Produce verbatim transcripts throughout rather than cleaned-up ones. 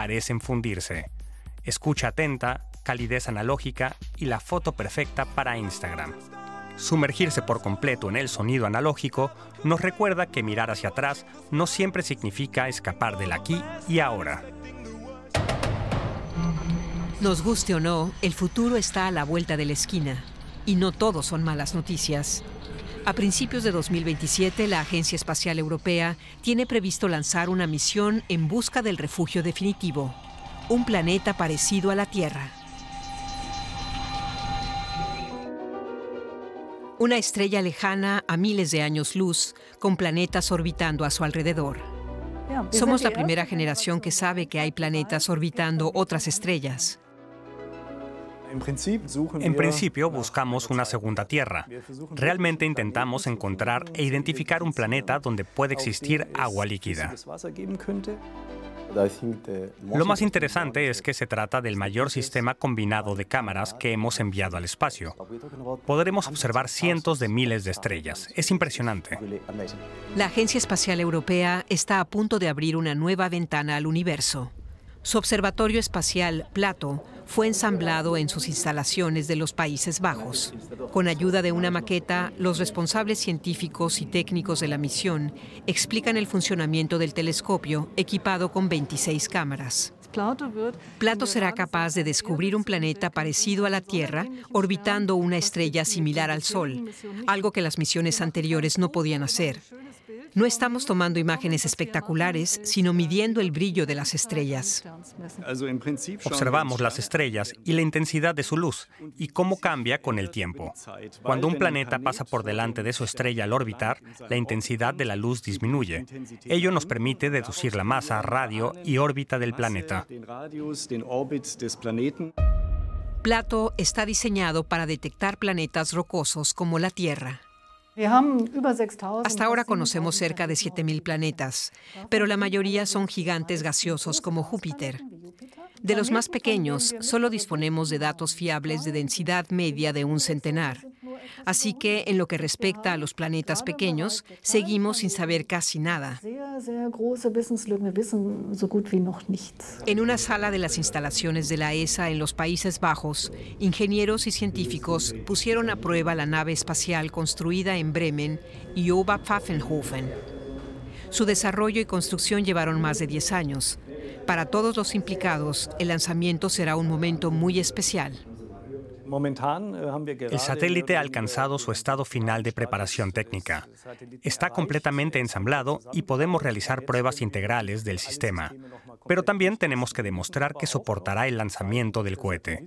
parecen fundirse. Escucha atenta, calidez analógica y la foto perfecta para Instagram. Sumergirse por completo en el sonido analógico nos recuerda que mirar hacia atrás no siempre significa escapar del aquí y ahora. Nos guste o no, el futuro está a la vuelta de la esquina. Y no todo son malas noticias. A principios de dos mil veintisiete, la Agencia Espacial Europea tiene previsto lanzar una misión en busca del refugio definitivo, un planeta parecido a la Tierra. Una estrella lejana a miles de años luz, con planetas orbitando a su alrededor. Somos la primera generación que sabe que hay planetas orbitando otras estrellas. En principio buscamos una segunda Tierra. Realmente intentamos encontrar e identificar un planeta donde puede existir agua líquida. Lo más interesante es que se trata del mayor sistema combinado de cámaras que hemos enviado al espacio. Podremos observar cientos de miles de estrellas. Es impresionante. La Agencia Espacial Europea está a punto de abrir una nueva ventana al universo. Su observatorio espacial, Plato, fue ensamblado en sus instalaciones de los Países Bajos. Con ayuda de una maqueta, los responsables científicos y técnicos de la misión explican el funcionamiento del telescopio equipado con veintiséis cámaras. Plato será capaz de descubrir un planeta parecido a la Tierra orbitando una estrella similar al Sol, algo que las misiones anteriores no podían hacer. No estamos tomando imágenes espectaculares, sino midiendo el brillo de las estrellas. Observamos las estrellas y la intensidad de su luz y cómo cambia con el tiempo. Cuando un planeta pasa por delante de su estrella al orbitar, la intensidad de la luz disminuye. Ello nos permite deducir la masa, radio y órbita del planeta. Plato está diseñado para detectar planetas rocosos como la Tierra. Hasta ahora conocemos cerca de siete mil planetas, pero la mayoría son gigantes gaseosos como Júpiter. De los más pequeños, solo disponemos de datos fiables de densidad media de un centenar. Así que, en lo que respecta a los planetas pequeños, seguimos sin saber casi nada. En una sala de las instalaciones de la E S A en los Países Bajos, ingenieros y científicos pusieron a prueba la nave espacial construida en Bremen y Oberpfaffenhofen. Su desarrollo y construcción llevaron más de diez años. Para todos los implicados, el lanzamiento será un momento muy especial. El satélite ha alcanzado su estado final de preparación técnica. Está completamente ensamblado y podemos realizar pruebas integrales del sistema. Pero también tenemos que demostrar que soportará el lanzamiento del cohete.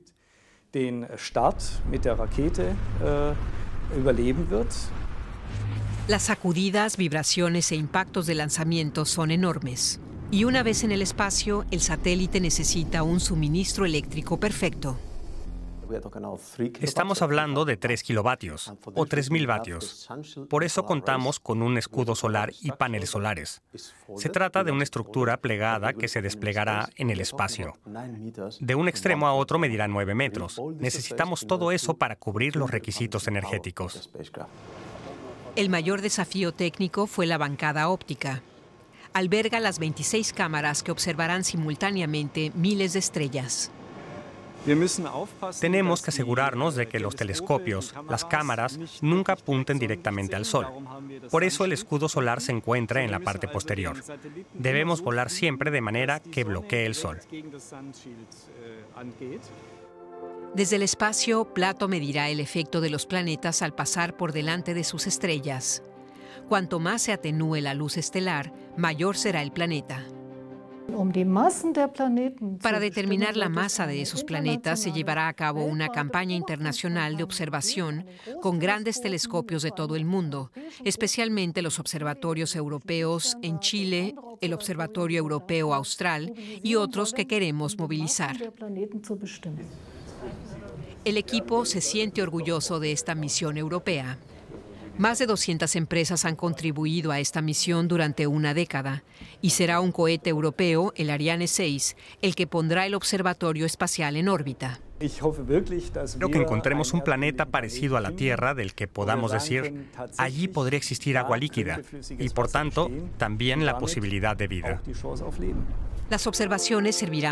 Las sacudidas, vibraciones e impactos de lanzamiento son enormes. Y una vez en el espacio, el satélite necesita un suministro eléctrico perfecto. Estamos hablando de tres kilovatios o tres mil vatios. Por eso contamos con un escudo solar y paneles solares. Se trata de una estructura plegada que se desplegará en el espacio. De un extremo a otro medirá nueve metros. Necesitamos todo eso para cubrir los requisitos energéticos. El mayor desafío técnico fue la bancada óptica. Alberga las veintiséis cámaras que observarán simultáneamente miles de estrellas. Tenemos que asegurarnos de que los telescopios, las cámaras, nunca apunten directamente al Sol. Por eso el escudo solar se encuentra en la parte posterior. Debemos volar siempre de manera que bloquee el Sol. Desde el espacio, Plato medirá el efecto de los planetas al pasar por delante de sus estrellas. Cuanto más se atenúe la luz estelar, mayor será el planeta. Para determinar la masa de esos planetas se llevará a cabo una campaña internacional de observación con grandes telescopios de todo el mundo, especialmente los observatorios europeos en Chile, el Observatorio Europeo Austral y otros que queremos movilizar. El equipo se siente orgulloso de esta misión europea. Más de doscientas empresas han contribuido a esta misión durante una década y será un cohete europeo, el Ariane seis, el que pondrá el observatorio espacial en órbita. Espero que encontremos un planeta parecido a la Tierra del que podamos decir, allí podría existir agua líquida y, por tanto, también la posibilidad de vida. Las observaciones servirán